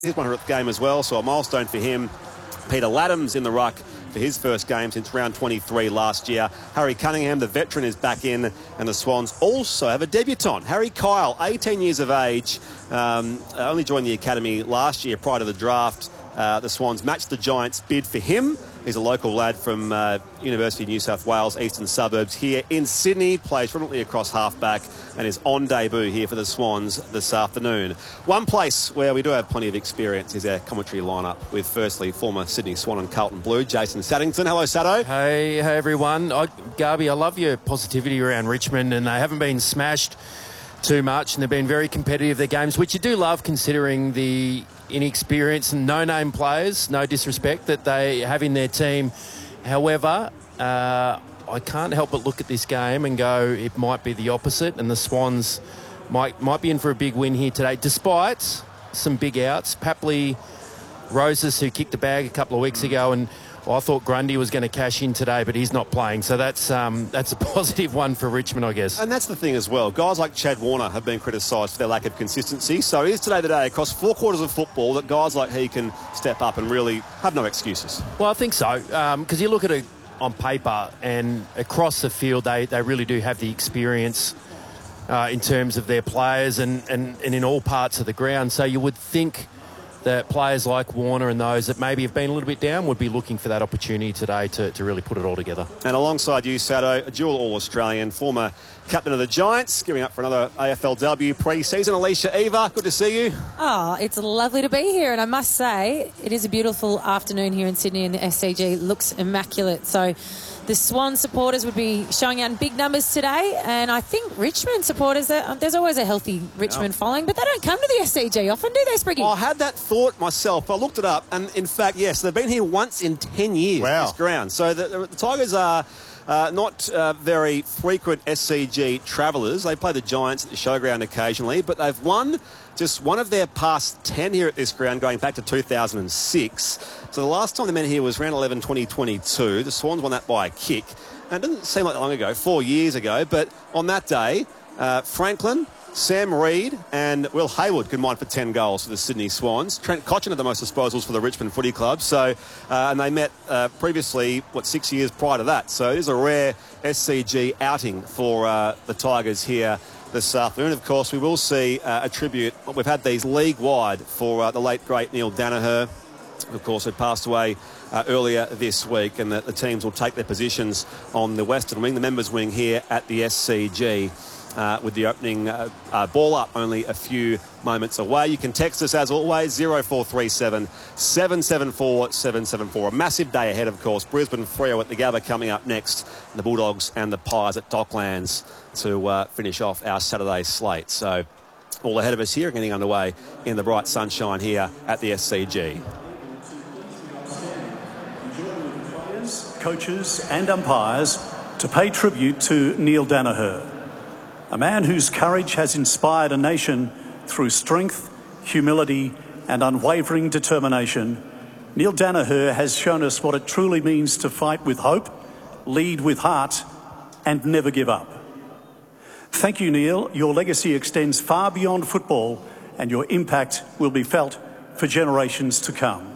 his 100th game as well, so a milestone for him. Peter Laddham's in the ruck for his first game since round 23 last year. Harry Cunningham, the veteran, is back in, and the Swans also have a debutant. Harry Kyle, 18 years of age, only joined the academy last year prior to the draft. The Swans matched the Giants' bid for him. He's a local lad from University of New South Wales, eastern suburbs, here in Sydney, plays prominently across halfback and is on debut here for the Swans this afternoon. One place where we do have plenty of experience is our commentary lineup with, firstly, former Sydney Swan and Carlton Blue, Jason Saddington. Hello, Saddo. Hey everyone. Garby, I love your positivity around Richmond, and they haven't been smashed too much, and they've been very competitive, their games, which you do love considering the inexperienced and no-name players, no disrespect, that they have in their team. However, I can't help but look at this game and go, it might be the opposite, and the Swans might be in for a big win here today, despite some big outs. Papley Roses, who kicked the bag a couple of weeks ago, and I thought Grundy was going to cash in today, but he's not playing. So that's a positive one for Richmond, I guess. And that's the thing as well. Guys like Chad Warner have been criticised for their lack of consistency. So it is today the day across 4 quarters of football that guys like he can step up and really have no excuses. Well, I think so, because you look at it on paper and across the field, they really do have the experience in terms of their players and in all parts of the ground. So you would think that players like Warner and those that maybe have been a little bit down would be looking for that opportunity today to really put it all together. And alongside you, Saddo, a dual All-Australian, former captain of the Giants, gearing up for another AFLW pre-season. Alicia Eva, good to see you. Oh, it's lovely to be here, and I must say it is a beautiful afternoon here in Sydney, and the SCG looks immaculate. So the Swan supporters would be showing out in big numbers today, and I think Richmond supporters, there's always a healthy Richmond following, but they don't come to the SCG often, do they, Spriggy? I had that thought myself. I looked it up, and in fact, yes, they've been here once in 10 years, this ground. So the Tigers are not very frequent SCG travellers. They play the Giants at the showground occasionally, but they've won just one of their past 10 here at this ground, going back to 2006. So the last time they met here was round 11, 2022. The Swans won that by a kick. And it doesn't seem like that long ago, 4 years ago, but on that day, Franklin, Sam Reid and Will Hayward combined for 10 goals for the Sydney Swans. Trent Cotchin had the most disposals for the Richmond Footy Club. So, and they met previously, 6 years prior to that. So it is a rare SCG outing for the Tigers here this afternoon. Of course, we will see a tribute. We've had these league-wide for the late, great Neil Danaher, of course, who passed away earlier this week, and the teams will take their positions on the Western Wing, the members' wing here at the SCG. With the opening ball up only a few moments away. You can text us as always, 0437 774 774. A massive day ahead, of course. Brisbane Freo at the Gabba coming up next. The Bulldogs and the Pies at Docklands to finish off our Saturday slate. So all ahead of us here, getting underway in the bright sunshine here at the SCG. Coaches and umpires to pay tribute to Neil Danaher, a man whose courage has inspired a nation through strength, humility and unwavering determination. Neil Danaher has shown us what it truly means to fight with hope, lead with heart and never give up. Thank you, Neil. Your legacy extends far beyond football and your impact will be felt for generations to come.